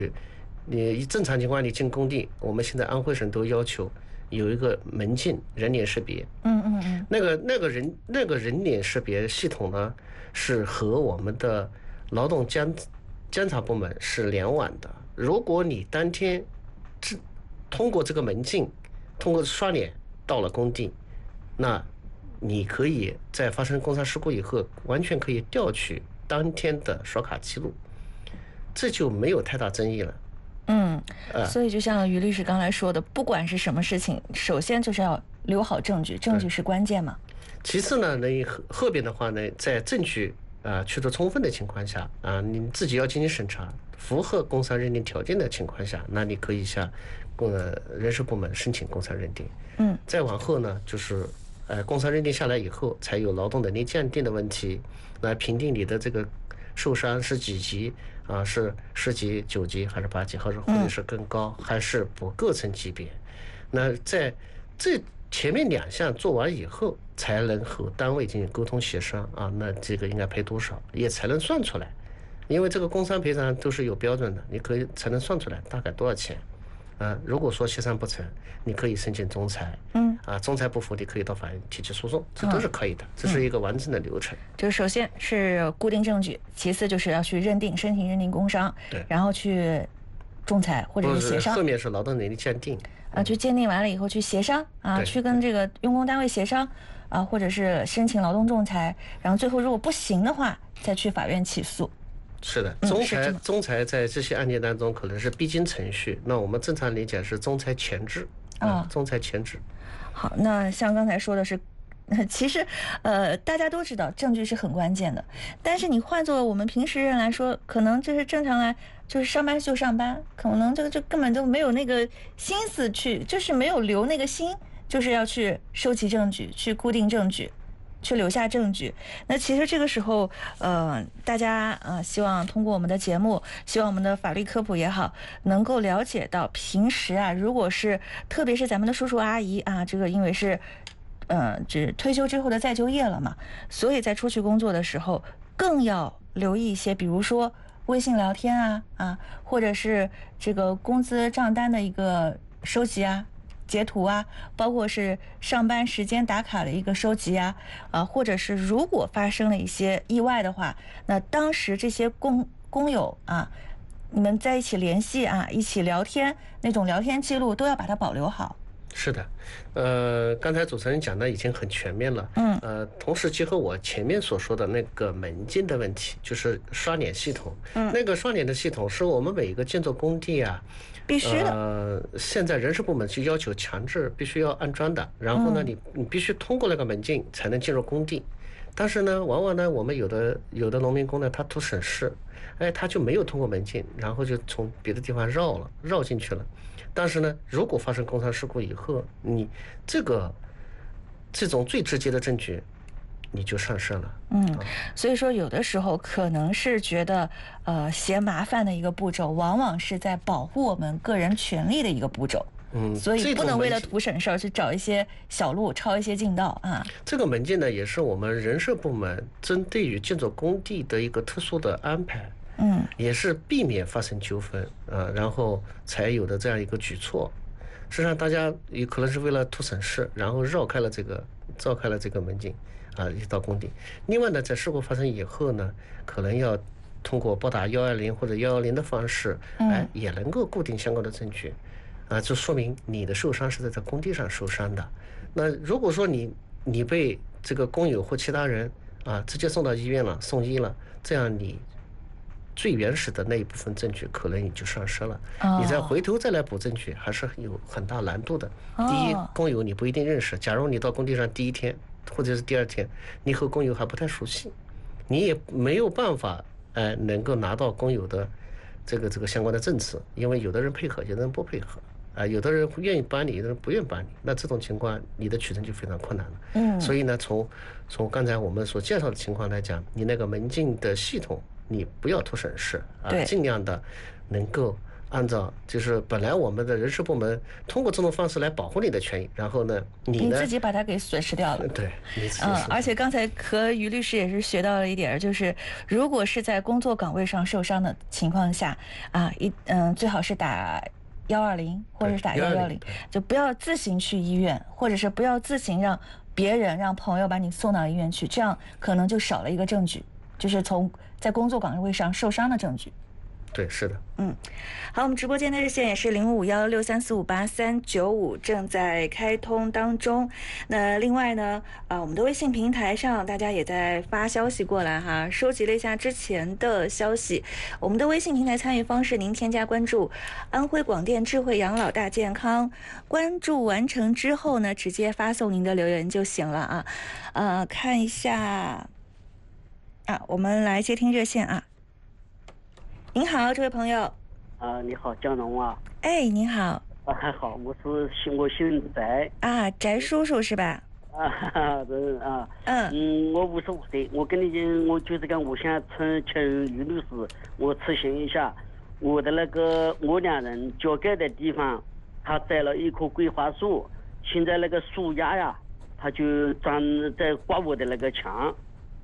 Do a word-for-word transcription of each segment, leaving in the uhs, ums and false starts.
你正常情况你进工地，我们现在安徽省都要求有一个门禁人脸识别。 嗯嗯嗯， 那个那个人那个人脸识别系统呢，是和我们的劳动监监察部门是联网的。如果你当天通过这个门禁，通过刷脸到了工地，那你可以在发生工伤事故以后，完全可以调取当天的刷卡记录，这就没有太大争议了。 嗯，所以就像于律师刚才说的，不管是什么事情，首先就是要留好证据，证据是关键嘛。 其次呢，那后后边的话呢，在证据啊取得充分的情况下啊，你自己要进行审查，符合工伤认定条件的情况下，那你可以向呃人事部门申请工伤认定。 嗯， 再往后呢，就是呃工伤认定下来以后，才有劳动能力鉴定的问题，来评定你的这个受伤是几级啊？是十级、九级还是八级，或者或者是更高，还是不构成级别？那在这前面两项做完以后，才能和单位进行沟通协商啊。那这个应该赔多少，也才能算出来。因为这个工伤赔偿都是有标准的，你可以才能算出来大概多少钱。啊，如果说协商不成，你可以申请仲裁。 嗯， 啊，仲裁不服，你可以到法院提起诉讼，这都是可以的。这是一个完整的流程。 就是首先是固定证据，其次就是要去认定，申请认定工伤， 对， 然后去仲裁或者是协商。 后面是劳动能力鉴定啊，去鉴定完了以后去协商啊，去跟这个用工单位协商啊，或者是申请劳动仲裁，然后最后如果不行的话，再去法院起诉。 是的，仲裁仲裁在这些案件当中可能是必经程序，那我们正常理解是仲裁前置啊，仲裁前置。 好，那像刚才说的是，其实呃大家都知道证据是很关键的，但是你换做我们平时人来说，可能就是正常来就是上班就上班，可能这个就根本都没有那个心思去，就是没有留那个心，就是要去收集证据，去固定证据，去留下证据。那其实这个时候呃大家呃希望通过我们的节目，希望我们的法律科普也好，能够了解到平时啊，如果是特别是咱们的叔叔阿姨啊，这个因为是呃只退休之后的再就业了嘛，所以在出去工作的时候更要留意一些，比如说微信聊天啊啊，或者是这个工资账单的一个收集啊、截图啊，包括是上班时间打卡的一个收集啊，啊，或者是如果发生了一些意外的话，那当时这些工工友啊，你们在一起联系啊，一起聊天那种聊天记录都要把它保留好。 是的，呃，刚才主持人讲的已经很全面了， 嗯， 呃，同时结合我前面所说的那个门禁的问题，就是刷脸系统， 嗯， 那个刷脸的系统是我们每一个建筑工地啊， 必须的， 呃，现在人事部门是要求强制必须要安装的，然后呢，你你必须通过那个门禁才能进入工地，但是呢，往往呢，我们有的有的农民工呢，他图省事，哎，他就没有通过门禁，然后就从别的地方绕了，绕进去了。但是呢，如果发生工伤事故以后，你这个这种最直接的证据，你就上升了。 嗯，所以说有的时候可能是觉得呃嫌麻烦的一个步骤，往往是在保护我们个人权利的一个步骤。 嗯， 所以不能为了图省事儿去找一些小路抄一些近道啊。 这个门禁呢，也是我们人事部门针对于建筑工地的一个特殊的安排。 嗯， 也是避免发生纠纷啊，然后才有的这样一个举措。实际上，大家也可能是为了图省事，然后绕开了这个绕开了这个门禁啊，一到工地。另外呢，在事故发生以后呢，可能要通过拨打幺二零或者幺幺零的方式，哎，也能够固定相关的证据啊，就说明你的受伤是在这工地上受伤的。那如果说你你被这个工友或其他人啊直接送到医院了，送医了，这样你最原始的那一部分证据可能你就丧失了，你再回头再来补证据还是有很大难度的。第一，工友你不一定认识，假如你到工地上第一天或者是第二天，你和工友还不太熟悉，你也没有办法哎能够拿到工友的这个这个相关的证词，因为有的人配合，有的人不配合啊，有的人愿意帮你，有的人不愿意帮你，那这种情况你的取证就非常困难了。 嗯， 所以呢，从从刚才我们所介绍的情况来讲，你那个门禁的系统，你不要图省事啊，尽量的能够按照就是本来我们的人事部门通过这种方式来保护你的权益，然后呢，你呢你自己把它给损失掉了。 对，你自己嗯， 损失而且刚才和于律师也是学到了一点，就是如果是在工作岗位上受伤的情况下啊，一嗯最好是打幺二零或者是打幺幺零，就不要自行去医院，或者是不要自行让别人让朋友把你送到医院去，这样可能就少了一个证据，就是从在工作岗位上受伤的证据。 对，是的。 嗯，好，我们直播间的热线也是零五幺六三四五八三九五，正在开通当中。那另外呢，啊，我们的微信平台上大家也在发消息过来哈，收集了一下之前的消息。我们的微信平台参与方式，您添加关注安徽广电智慧养老大健康，关注完成之后呢，直接发送您的留言就行了啊。呃，看一下啊，我们来接听热线啊。您好，这位朋友。 啊，你好，江龙啊。 哎，您好。 啊，还好，我是姓我姓翟。 啊，翟叔叔是吧？ 啊哈哈，这啊。 嗯。 嗯，我五十五岁，我跟你讲，我就是讲，我想请请于律师，我咨询一下，我的那个我两人脚盖的地方，他栽了一棵桂花树，现在那个树丫呀，他就长在刮我的那个墙。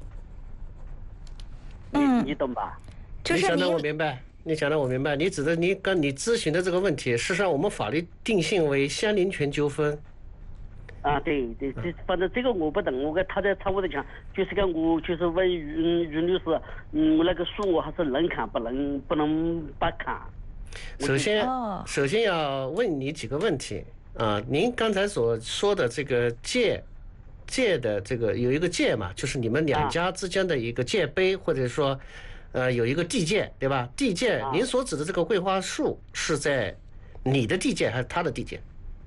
嗯。 你懂吧？ 你讲的我明白，你讲的我明白。你指的你刚你咨询的这个问题，事实上我们法律定性为相邻权纠纷。 啊，对对，这反正这个我不懂，我跟他在吵我的墙，就是讲我就是问于于律师，嗯，那个树我还是能砍，不能不能不砍。 首先， 哦、 首先要问你几个问题啊。您刚才所说的这个界界的这个有一个界嘛，就是你们两家之间的一个界碑，或者说。呃，有一个地界，对吧？地界，您所指的这个桂花树是在你的地界还是他的地界？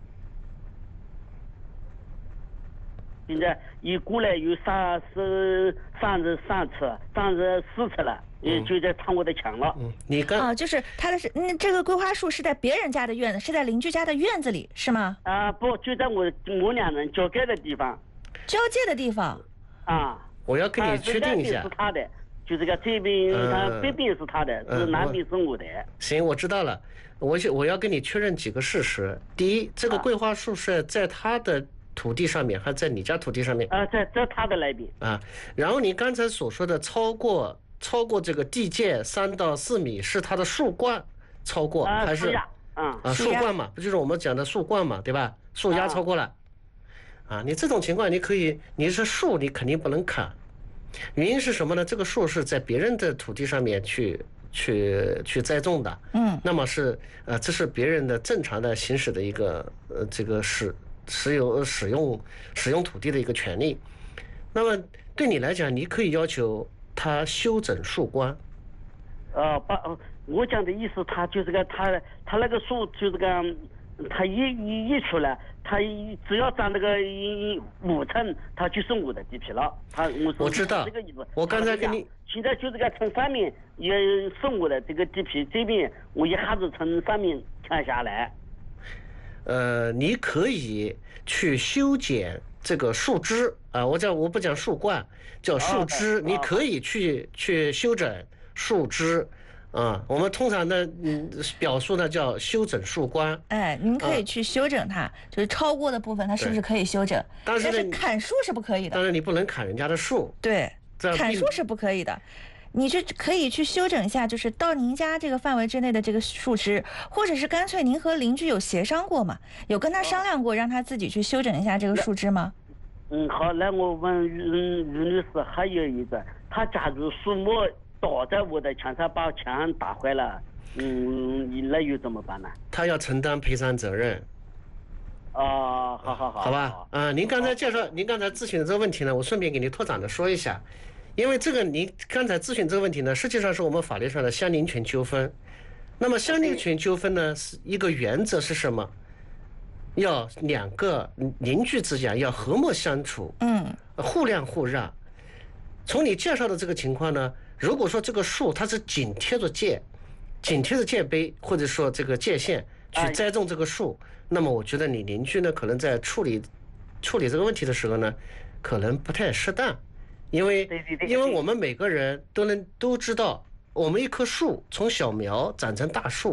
现在一过来有三十三十三次，三十四次了，也就在闯我的墙了。 嗯，你刚啊，就是他的是，嗯，这个桂花树是在别人家的院子，是在邻居家的院子里，是吗？ 啊，不，就在我我两人交界的地方。 交界的地方。 啊。 我要跟你确定一下。 是他的。就这个这边，他北边是他的，是南边是我的。 行，我知道了。我我要跟你确认几个事实。第一，这个桂花树是在他的土地上面，还是在你家土地上面？ 啊，在在他的那边。 啊，然后你刚才所说的超过超过这个地界三到四米，是他的树冠超过，还是啊啊树冠嘛？不就是我们讲的树冠嘛，对吧？树丫超过了。啊，你这种情况你可以，你是树，你肯定不能砍。原因是什么呢？这个树是在别人的土地上面去去去栽种的， 嗯， 那么是呃，这是别人的正常的行使的一个呃这个使使用使用使用土地的一个权利。那么对你来讲，你可以要求他修整树冠。 呃，把我讲的意思，他就是个他他那个树就是个。他一一一出来，他只要长那个五寸，他就是我的地皮了。他我我知道这个意思。 我刚才跟你现在就是个从上面也是我的这个地皮，这边我一下子从上面砍下来。 呃，你可以去修剪这个树枝啊，我讲我不讲树冠，叫树枝，你可以去去修整树枝。啊，我们通常的嗯表述呢叫修整树冠。 哎，您可以去修整它，就是超过的部分，它是不是可以修整？ 但是但是砍树是不可以的。 当然你不能砍人家的树。 对，砍树是不可以的。你是可以去修整一下，就是到您家这个范围之内的这个树枝，或者是干脆您和邻居有协商过吗？有跟他商量过，让他自己去修整一下这个树枝吗？ 嗯，好，那我问于于律师，还有一个，他假如树木倒在我的墙上，把墙打坏了，嗯，那又怎么办呢？ 他要承担赔偿责任。 啊，好好好， 好吧，啊，您刚才介绍，您刚才咨询的这个问题呢，我顺便给您拓展的说一下，因为这个您刚才咨询这个问题呢，实际上是我们法律上的相邻权纠纷。那么相邻权纠纷呢，是一个原则是什么？要两个邻居之间要和睦相处， 嗯， 互谅互让。从你介绍的这个情况呢，如果说这个树它是紧贴着界，紧贴着界碑或者说这个界限去栽种这个树，那么我觉得你邻居呢可能在处理处理这个问题的时候呢，可能不太适当，因为因为我们每个人都能都知道，我们一棵树从小苗长成大树，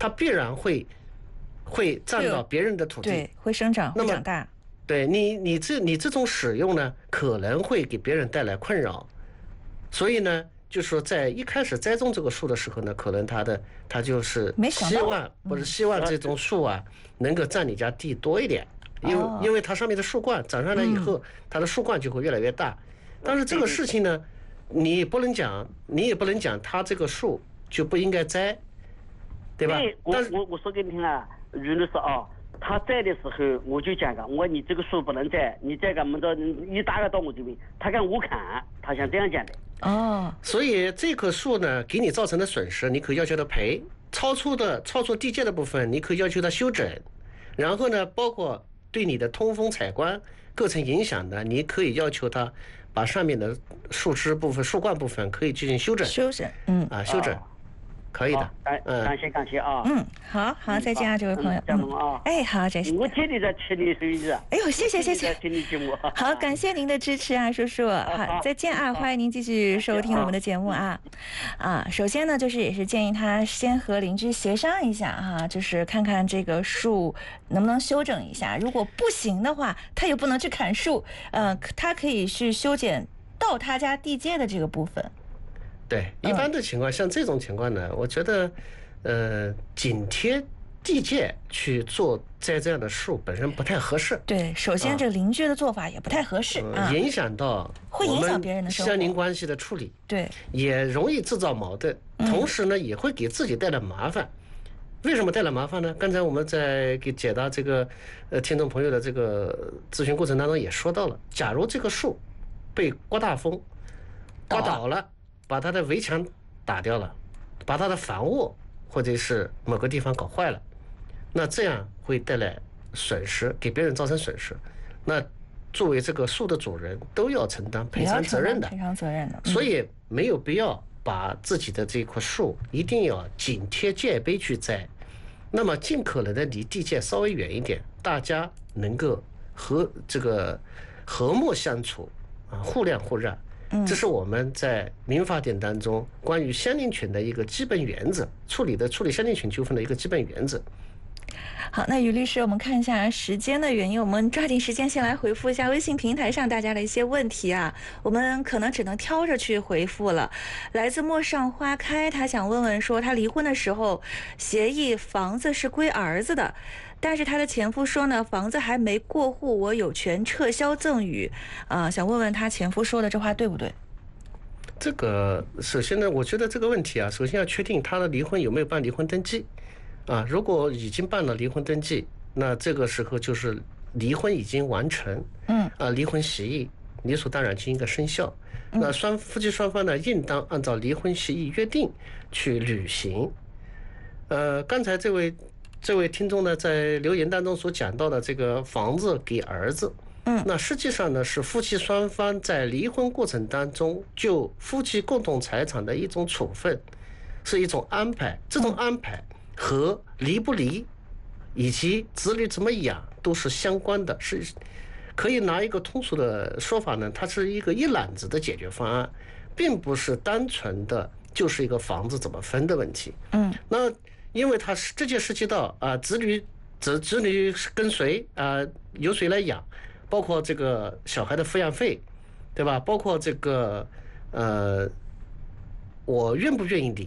它必然会会占到别人的土地， 对，会生长， 那么会长大。 对你，你这你这种使用呢，可能会给别人带来困扰，所以呢，就是说在一开始栽种这个树的时候呢，可能他的他就是希望不是希望这种树啊能够占你家地多一点，因为因为它上面的树冠长上来以后，它的树冠就会越来越大。但是这个事情呢，你也不能讲，你也不能讲它这个树就不应该栽，对吧？ 我我我说给你听啊，于律师啊。他在的时候，我就讲个，我说你这个树不能栽，你再干么着，你打个到我这边，他敢我砍，他想这样讲的。 哦， 所以这棵树呢，给你造成的损失，你可以要求他赔；超出的超出地界的部分，你可以要求他修整。然后呢，包括对你的通风采光构成影响的，你可以要求他把上面的树枝部分、树冠部分可以进行修整。 修整，嗯， 啊，修整。可以的， 感感谢感谢啊！ 嗯，好好，再见啊，这位朋友。 加盟啊！ 哎，好，再见。 我天天在听你收音机。 哎呦，谢谢谢谢， 听你节目。 好，感谢您的支持啊，叔叔。好，再见啊，欢迎您继续收听我们的节目啊。啊，首先呢，就是也是建议他先和邻居协商一下哈，就是看看这个树能不能修整一下。如果不行的话，他也不能去砍树，呃，他可以去修剪到他家地界的这个部分。 对，一般的情况，像这种情况呢，我觉得，呃，紧贴地界去做栽这样的树本身不太合适。 对，首先这邻居的做法也不太合适啊， 影响到会影响别人的生活， 相邻关系的处理， 对， 也容易制造矛盾，同时呢，也会给自己带来麻烦。为什么带来麻烦呢？刚才我们在给解答这个呃听众朋友的这个咨询过程当中也说到了，假如这个树被刮大风刮倒了。把它的围墙打掉了，把它的房屋或者是某个地方搞坏了，那这样会带来损失，给别人造成损失。那作为这个树的主人都要承担赔偿责任的， 赔偿责任的。 所以没有必要把自己的这棵树一定要紧贴界碑去栽，那么尽可能的离地界稍微远一点，大家能够和这个和睦相处啊，互谅互让。这是我们在民法典当中关于相邻权的一个基本原则，处理的处理相邻权纠纷的一个基本原则。 好，那于律师，我们看一下时间的原因，我们抓紧时间先来回复一下微信平台上大家的一些问题啊，我们可能只能挑着去回复了。来自陌上花开，他想问问说，他离婚的时候协议房子是归儿子的，但是他的前夫说呢，房子还没过户，我有权撤销赠与，啊、呃，想问问他前夫说的这话对不对？ 这个首先呢，我觉得这个问题啊，首先要确定他的离婚有没有办离婚登记。啊，如果已经办了离婚登记，那这个时候就是离婚已经完成， 嗯， 啊，离婚协议理所当然就应该生效。那双夫妻双方呢，应当按照离婚协议约定去履行。呃，刚才这位这位听众呢，在留言当中所讲到的这个房子给儿子， 嗯， 那实际上呢是夫妻双方在离婚过程当中就夫妻共同财产的一种处分，是一种安排。这种安排和离不离以及子女怎么养都是相关的，是可以拿一个通俗的说法呢，它是一个一揽子的解决方案，并不是单纯的就是一个房子怎么分的问题。 嗯， 那因为它是这就涉及到啊，子女子子女跟谁啊，由谁来养，包括这个小孩的抚养费，对吧？包括这个呃，我愿不愿意离。